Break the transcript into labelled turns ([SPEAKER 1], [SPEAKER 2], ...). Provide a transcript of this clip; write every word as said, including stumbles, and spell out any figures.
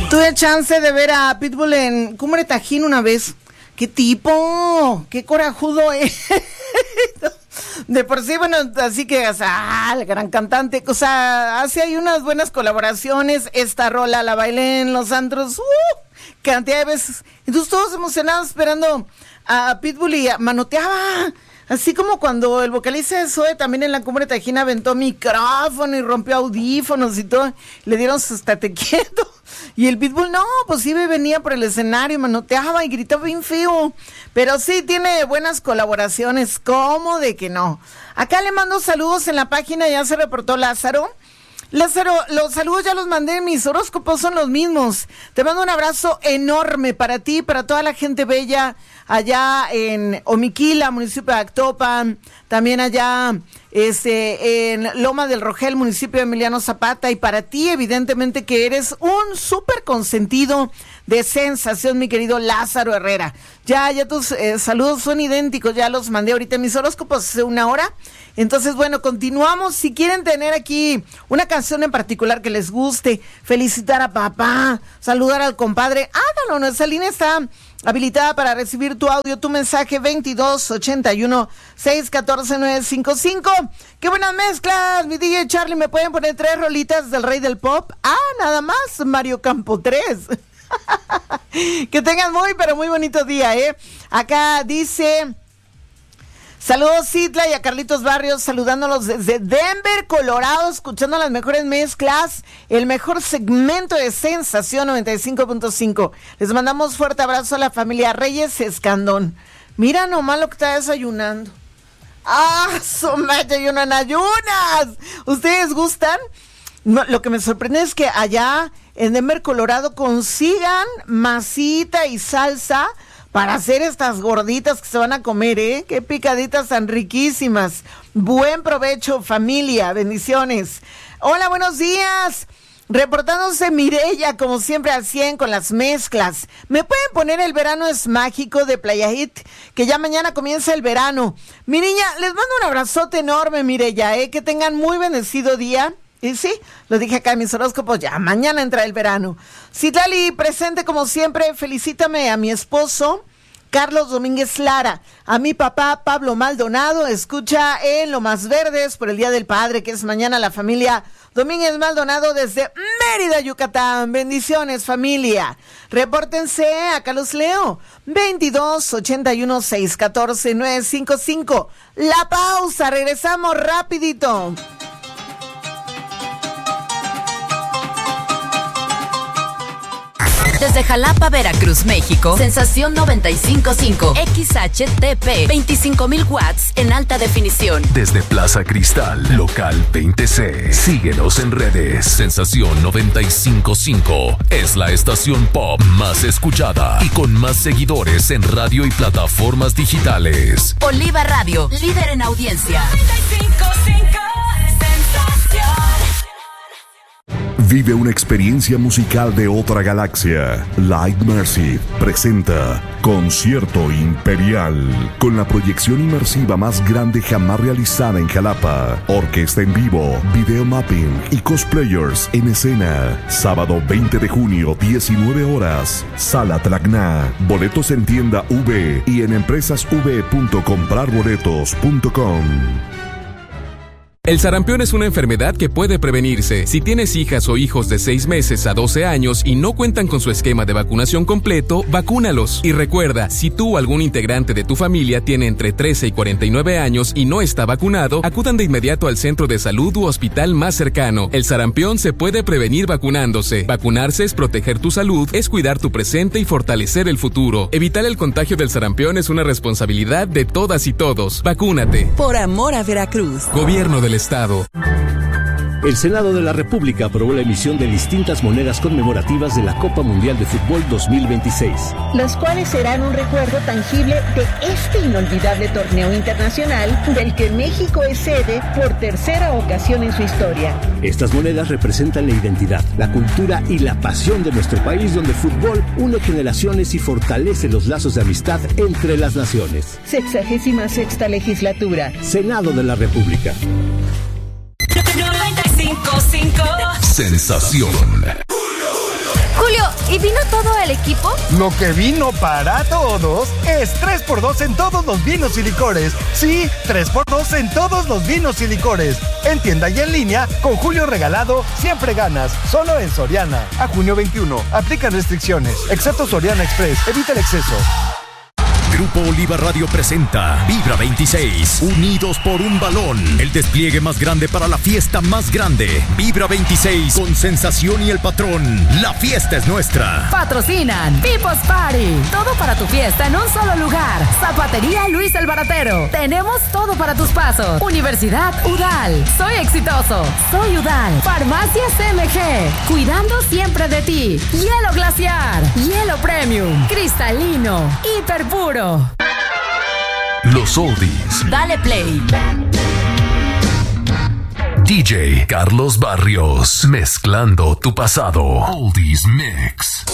[SPEAKER 1] Tuve chance de ver a Pitbull en Cumbre Tajín una vez. ¡Qué tipo! ¡Qué corajudo es! De por sí, bueno, así que, o sea, el gran cantante, o sea, hace ahí unas buenas colaboraciones. Esta rola la bailé en los antros, ¡uh! Cantidad de veces. Entonces todos emocionados esperando a Pitbull y manoteaba. Así como cuando el vocalista de Zoe también en la Cumbre Tajín aventó micrófono y rompió audífonos y todo. Le dieron su estate quieto. Y el Pitbull, no, pues sí venía por el escenario, manoteaba y gritaba bien feo. Pero sí tiene buenas colaboraciones, ¿cómo de que no? Acá le mando saludos en la página, ya se reportó Lázaro. Lázaro, los saludos ya los mandé, mis horóscopos son los mismos. Te mando un abrazo enorme para ti, para toda la gente bella allá en Omiquila, municipio de Actopan, también allá este, en Loma del Rogel, municipio de Emiliano Zapata, y para ti, evidentemente, que eres un súper consentido de Sensación, mi querido Lázaro Herrera. Ya, ya tus eh, saludos son idénticos, ya los mandé ahorita en mis horóscopos hace una hora. Entonces, bueno, continuamos. Si quieren tener aquí una canción en particular que les guste, felicitar a papá, saludar al compadre, hágalo. Nuestra línea está habilitada para recibir tu audio, tu mensaje veintidós ochenta y uno, seiscientos catorce, novecientos cincuenta y cinco. ¡Qué buenas mezclas! Mi D J Charlie, ¿me pueden poner tres rolitas del Rey del Pop? Ah, nada más, Mario Campo tres. Que tengan muy, pero muy bonito día, ¿eh? Acá dice... Saludos Citla y a Carlitos Barrios, saludándolos desde Denver, Colorado, escuchando las mejores mezclas, el mejor segmento de Sensación noventa y cinco punto cinco. Les mandamos fuerte abrazo a la familia Reyes Escandón. Mira nomás lo que está desayunando. ¡Ah, su madre, ayunan ayunas! ¿Ustedes gustan? No, lo que me sorprende es que allá en Denver, Colorado, consigan masita y salsa para hacer estas gorditas que se van a comer, ¿eh? Qué picaditas tan riquísimas. Buen provecho, familia. Bendiciones. Hola, buenos días. Reportándose Mireya, como siempre al cien con las mezclas. ¿Me pueden poner El Verano es Mágico de Playa Hit? Que ya mañana comienza el verano. Mi niña, les mando un abrazote enorme, Mireya, ¿eh? Que tengan muy bendecido día. Y sí, lo dije acá en mis horóscopos, ya mañana entra el verano. Citlali, presente como siempre, felicítame a mi esposo, Carlos Domínguez Lara, a mi papá, Pablo Maldonado, escucha en Lo Más Verdes por el Día del Padre, que es mañana, la familia Domínguez Maldonado desde Mérida, Yucatán. Bendiciones, familia. Repórtense, acá los leo, veintidós ochenta y uno, seiscientos catorce, novecientos cincuenta y cinco. La pausa, regresamos rapidito.
[SPEAKER 2] Desde Jalapa, Veracruz, México, Sensación noventa y cinco punto cinco, X H T P, veinticinco mil watts en alta definición.
[SPEAKER 3] Desde Plaza Cristal, local veinte C. Síguenos en redes. Sensación noventa y cinco punto cinco es la estación pop más escuchada y con más seguidores en radio y plataformas digitales.
[SPEAKER 2] Oliva Radio, líder en audiencia. noventa y cinco punto cinco, Sensación.
[SPEAKER 4] Vive una experiencia musical de otra galaxia. Light Mercy presenta Concierto Imperial, con la proyección inmersiva más grande jamás realizada en Jalapa. Orquesta en vivo, video mapping y cosplayers en escena. Sábado veinte de junio, diecinueve horas. Sala Tacna. Boletos en tienda V y en empresas v punto comprar boletos punto com.
[SPEAKER 5] El sarampión es una enfermedad que puede prevenirse. Si tienes hijas o hijos de seis meses a doce años y no cuentan con su esquema de vacunación completo, vacúnalos. Y recuerda, si tú o algún integrante de tu familia tiene entre trece y cuarenta y nueve años y no está vacunado, acudan de inmediato al centro de salud u hospital más cercano. El sarampión se puede prevenir vacunándose. Vacunarse es proteger tu salud, es cuidar tu presente y fortalecer el futuro. Evitar el contagio del sarampión es una responsabilidad de todas y todos. Vacúnate.
[SPEAKER 6] Por amor a Veracruz.
[SPEAKER 5] Gobierno del Estado.
[SPEAKER 7] El Senado de la República aprobó la emisión de distintas monedas conmemorativas de la Copa Mundial de Fútbol dos mil veintiséis.
[SPEAKER 8] Las cuales serán un recuerdo tangible de este inolvidable torneo internacional del que México es sede por tercera ocasión en su historia.
[SPEAKER 7] Estas monedas representan la identidad, la cultura y la pasión de nuestro país, donde el fútbol une generaciones y fortalece los lazos de amistad entre las naciones.
[SPEAKER 8] Sexagésima sexta legislatura.
[SPEAKER 7] Senado de la República.
[SPEAKER 2] noventa y cinco punto cinco
[SPEAKER 3] Sensación.
[SPEAKER 2] Julio, ¿Y vino todo el equipo?
[SPEAKER 6] Lo que vino para todos es tres por dos en todos los vinos y licores. Sí, tres por dos en todos los vinos y licores. En tienda y en línea, con Julio regalado, siempre ganas. Solo en Soriana. A junio veintiuno. Aplican restricciones. Excepto Soriana Express. Evita el exceso.
[SPEAKER 3] Grupo Oliva Radio presenta Vibra veintiséis, unidos por un balón. El despliegue más grande para la fiesta más grande. Vibra veintiséis, con Sensación y El Patrón. La fiesta es nuestra.
[SPEAKER 2] Patrocinan People's Party. Todo para tu fiesta en un solo lugar. Zapatería Luis el Baratero. Tenemos todo para tus pasos. Universidad Udal. Soy exitoso. Soy Udal. Farmacias M G. Cuidando siempre de ti. Hielo Glaciar. Hielo Premium. Cristalino. Hiper puro.
[SPEAKER 3] Los oldies.
[SPEAKER 2] Dale play.
[SPEAKER 3] D J Carlos Barrios, mezclando tu pasado. Oldies Mix.